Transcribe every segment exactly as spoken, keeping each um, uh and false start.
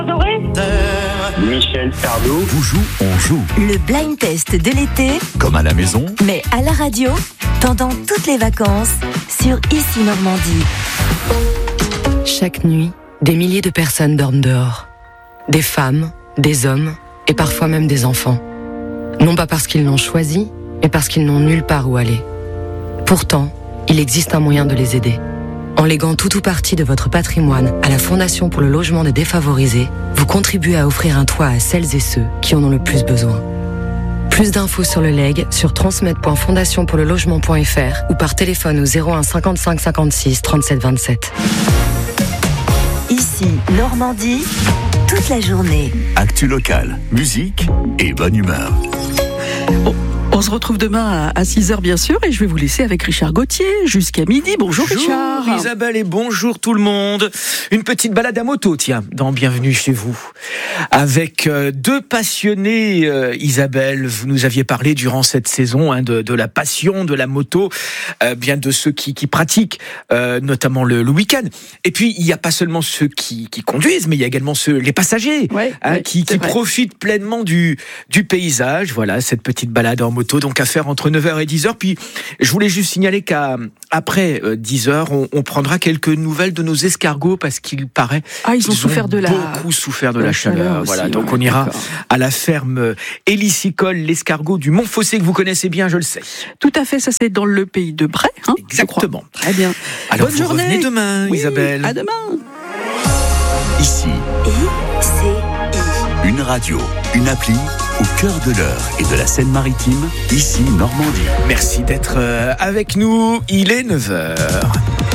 Michel Sardou vous joue, on joue. Le blind test de l'été, Comme à la maison, mais à la radio, pendant toutes les vacances, sur Ici Normandie. Chaque nuit, des milliers de personnes dorment dehors. Des femmes, des hommes et parfois même des enfants. Non pas parce qu'ils l'ont choisi, mais parce qu'ils n'ont nulle part où aller. Pourtant, il existe un moyen de les aider. En léguant tout ou partie de votre patrimoine à la Fondation pour le logement des défavorisés, vous contribuez à offrir un toit à celles et ceux qui en ont le plus besoin. Plus d'infos sur le legs sur transmettre point fondation pour le logement point f r ou par téléphone au zéro un cinquante-cinq cinquante-six trente-sept vingt-sept. Ici Normandie, toute la journée. actu locale, musique et bonne humeur. Bon, on se retrouve demain à six heures bien sûr et je vais vous laisser avec Richard Gauthier jusqu'à midi. Bonjour, bonjour Richard. Isabelle et bonjour tout le monde. Une petite balade à moto, tiens, dans Bienvenue chez vous. Avec euh, deux passionnés, euh, Isabelle, vous nous aviez parlé durant cette saison hein, de, de la passion de la moto, euh, bien de ceux qui, qui pratiquent, euh, notamment le, le week-end. Et puis, il n'y a pas seulement ceux qui, qui conduisent, mais il y a également ceux, les passagers ouais, hein, ouais, qui, qui profitent pleinement du, du paysage. Voilà, cette petite balade en moto, donc à faire entre neuf heures et dix heures. Puis, je voulais juste signaler qu'après euh, dix heures, on, on prendra quelques nouvelles de nos escargots parce qu'il paraît ah, ils ont qu'ils souffert ont de la beaucoup souffert de la, la chaleur. chaleur aussi, voilà, ouais, donc on ira d'accord. à la ferme hélicicole, l'escargot du Montfossé que vous connaissez bien, je le sais. Tout à fait, ça c'est dans le pays de Bray. Hein, exactement. Très bien. Alors bonne vous journée. Revenez demain, oui, Isabelle. À demain. Ici, I C I. une radio, une appli au cœur de l'Eure et de la Seine-Maritime, ici Normandie. Merci d'être avec nous, il est neuf heures.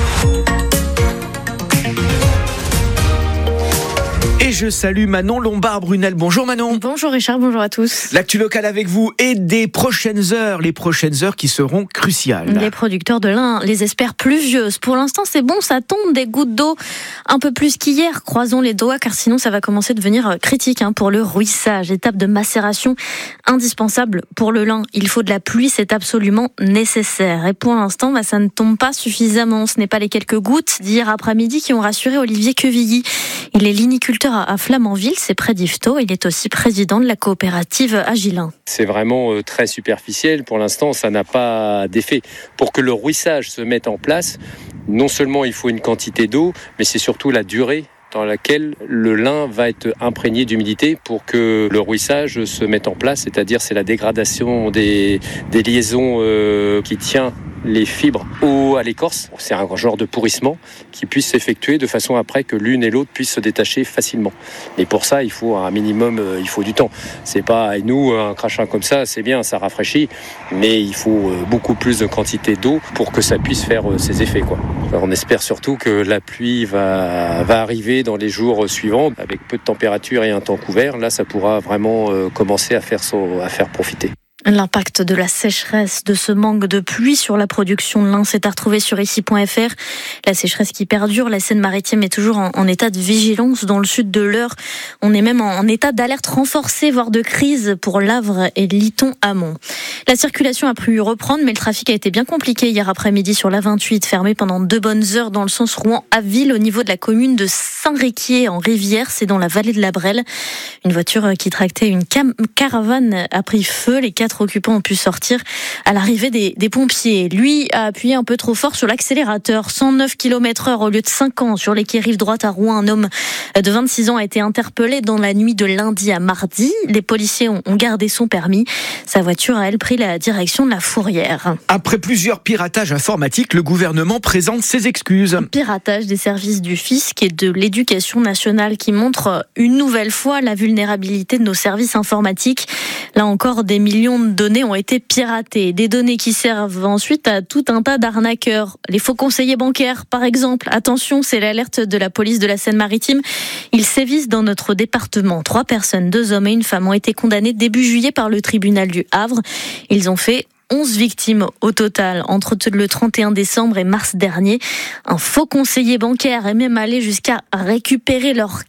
Et je salue Manon Lombard-Brunel. Bonjour Manon. Bonjour Richard, bonjour à tous. L'actu locale avec vous et des prochaines heures, les prochaines heures qui seront cruciales. Les producteurs de lin les espèrent pluvieuses. Pour l'instant, c'est bon, ça tombe des gouttes d'eau un peu plus qu'hier. Croisons les doigts car sinon ça va commencer à devenir critique hein, pour le ruissage. Étape de macération indispensable pour le lin. Il faut de la pluie, c'est absolument nécessaire. Et pour l'instant, bah, ça ne tombe pas suffisamment. Ce n'est pas les quelques gouttes d'hier après-midi qui ont rassuré Olivier Quevilly. Il est liniculteur à Flamanville, c'est près d'Yvetot. Il est aussi président de la coopérative Agilin. C'est vraiment très superficiel. Pour l'instant, ça n'a pas d'effet. Pour que le ruissage se mette en place, non seulement il faut une quantité d'eau, mais c'est surtout la durée dans laquelle le lin va être imprégné d'humidité pour que le ruissage se mette en place. C'est-à-dire, c'est la dégradation des, des liaisons euh, qui tient les fibres au, à l'écorce. C'est un genre de pourrissement qui puisse s'effectuer de façon après que l'une et l'autre puissent se détacher facilement. Et pour ça, il faut un minimum, euh, il faut du temps. C'est pas, et nous, un crachin comme ça, c'est bien, ça rafraîchit, mais il faut euh, beaucoup plus de quantité d'eau pour que ça puisse faire euh, ses effets, quoi. Alors, on espère surtout que la pluie va, va arriver dans les jours suivants, avec peu de température et un temps couvert. Là, ça pourra vraiment euh, commencer à faire, son, à faire profiter. L'impact de la sécheresse, de ce manque de pluie sur la production de lin, c'est à retrouver sur ici point f r. La sécheresse qui perdure, la Seine-Maritime est toujours en, en état de vigilance. Dans le sud de l'Eure, on est même en, en état d'alerte renforcée, voire de crise pour Lavre et Lyton-Amont. La circulation a pu reprendre, mais le trafic a été bien compliqué hier après-midi sur l'A vingt-huit, fermé pendant deux bonnes heures dans le sens Rouen-Abbeville au niveau de la commune de Saint-Réquier en Rivière, c'est dans la vallée de la Brelle. Une voiture qui tractait une cam- caravane a pris feu, les quatre occupants ont pu sortir à l'arrivée des, des pompiers. Lui a appuyé un peu trop fort sur l'accélérateur, cent neuf kilomètres heure au lieu de cinquante sur les quais rive droite à Rouen. Un homme de vingt-six ans a été interpellé dans la nuit de lundi à mardi. Les policiers ont, ont gardé son permis. Sa voiture a, elle, pris la direction de la Fourrière. Après plusieurs piratages informatiques, le gouvernement présente ses excuses. Piratage des services du fisc et de l'éducation nationale qui montre une nouvelle fois la vulnérabilité de nos services informatiques. Là encore, des millions de données ont été piratées. Des données qui servent ensuite à tout un tas d'arnaqueurs. Les faux conseillers bancaires, par exemple. Attention, c'est l'alerte de la police de la Seine-Maritime. Ils sévissent dans notre département. Trois personnes, deux hommes et une femme, ont été condamnées début juillet par le tribunal du Havre. Ils ont fait onze victimes au total entre le trente et un décembre et mars dernier. Un faux conseiller bancaire est même allé jusqu'à récupérer leur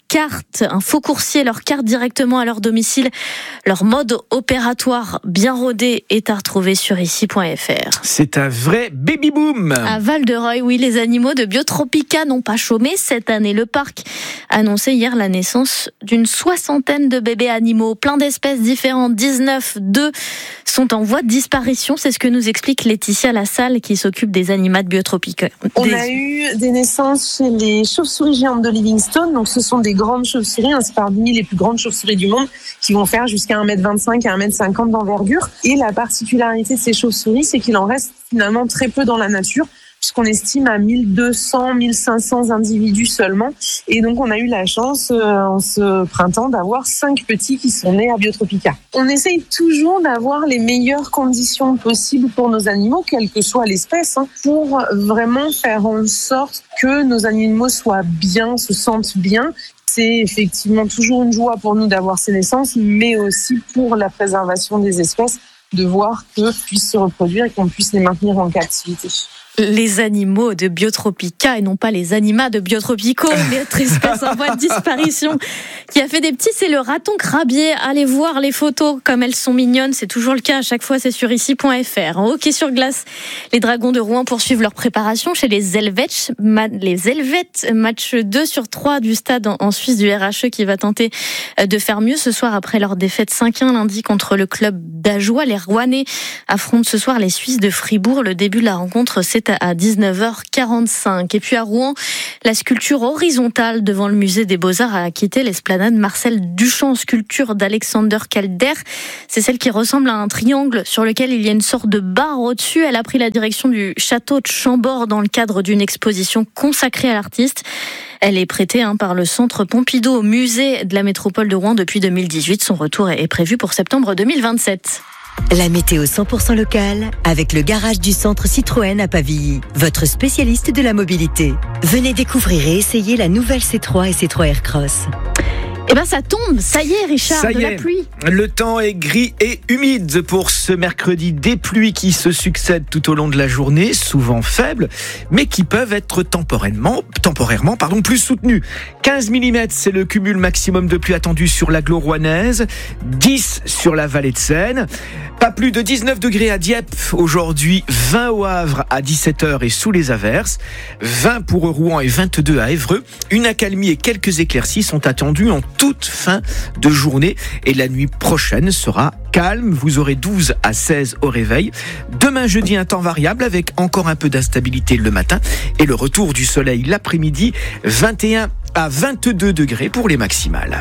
carte, un faux coursier leur carte directement à leur domicile. Leur mode opératoire bien rodé est à retrouver sur ici point f r. C'est un vrai baby-boom. À Val-de-Reuil, oui, les animaux de Biotropica n'ont pas chômé cette année. Le parc a annoncé hier la naissance d'une soixantaine de bébés animaux, plein d'espèces différentes. dix-neuf, deux sont en voie de disparition. C'est ce que nous explique Laetitia Lassalle, qui s'occupe des animaux de Biotropica. On Des... a eu des naissances chez les chauves-souris géantes de Livingstone. Donc, ce sont des grandes chauves-souris, hein, c'est parmi les plus grandes chauves-souris du monde, qui vont faire jusqu'à un mètre vingt-cinq à un mètre cinquante d'envergure. Et la particularité de ces chauves-souris, c'est qu'il en reste finalement très peu dans la nature, puisqu'on estime à mille deux cents, mille cinq cents individus seulement. Et donc, on a eu la chance, euh, en ce printemps, d'avoir cinq petits qui sont nés à Biotropica. On essaye toujours d'avoir les meilleures conditions possibles pour nos animaux, quelle que soit l'espèce, hein, pour vraiment faire en sorte que nos animaux soient bien, se sentent bien. C'est effectivement toujours une joie pour nous d'avoir ces naissances, mais aussi pour la préservation des espèces, de voir qu'eux puissent se reproduire et qu'on puisse les maintenir en captivité. Les animaux de Biotropica et non pas les animaux de Biotropico, l'autre espèce en voie de disparition qui a fait des petits, c'est le raton crabier. Allez voir les photos comme elles sont mignonnes, c'est toujours le cas à chaque fois, c'est sur ici point f r. En hockey sur glace, les Dragons de Rouen poursuivent leur préparation chez les Helvètes. Les Helvètes, match deux sur trois du stade en Suisse du R H E qui va tenter de faire mieux ce soir après leur défaite cinq un lundi contre le club d'Ajoie. Les Rouennais affrontent ce soir les Suisses de Fribourg. Le début de la rencontre, c'est à dix-neuf heures quarante-cinq. Et puis à Rouen, la sculpture horizontale devant le musée des Beaux-Arts a quitté l'esplanade Marcel Duchamp, sculpture d'Alexander Calder. C'est celle qui ressemble à un triangle sur lequel il y a une sorte de barre au-dessus. Elle a pris la direction du château de Chambord dans le cadre d'une exposition consacrée à l'artiste. Elle est prêtée hein, par le Centre Pompidou au musée de la métropole de Rouen depuis deux mille dix-huit. Son retour est prévu pour septembre deux mille vingt-sept. La météo cent pour cent locale avec le garage du centre Citroën à Pavilly, votre spécialiste de la mobilité. Venez découvrir et essayer la nouvelle C trois et C trois Aircross. Eh ben ça tombe, ça y est Richard, ça y de la est. pluie. Le temps est gris et humide pour ce mercredi. Des pluies qui se succèdent tout au long de la journée, souvent faibles, mais qui peuvent être temporairement, temporairement pardon, plus soutenues. quinze millimètres, c'est le cumul maximum de pluie attendu sur l'agglo rouennaise, dix sur la vallée de Seine. Pas plus de dix-neuf degrés à Dieppe aujourd'hui, vingt au Havre à dix-sept heures et sous les averses, vingt pour Rouen et vingt-deux à Évreux. Une accalmie et quelques éclaircies sont attendues en toute fin de journée et la nuit prochaine sera calme. Vous aurez douze à seize au réveil. Demain jeudi, un temps variable avec encore un peu d'instabilité le matin et le retour du soleil l'après-midi, vingt et un à vingt-deux degrés pour les maximales.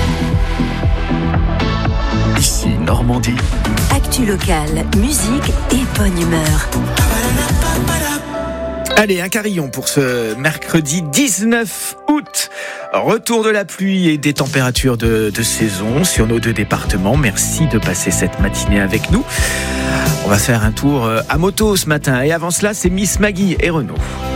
Ici Normandie. Actu locale, musique et bonne humeur. Allez, un carillon pour ce mercredi dix-neuf août. Retour de la pluie et des températures de, de saison sur nos deux départements. Merci de passer cette matinée avec nous. On va faire un tour à moto ce matin. Et avant cela, c'est Miss Maggie et Renaud.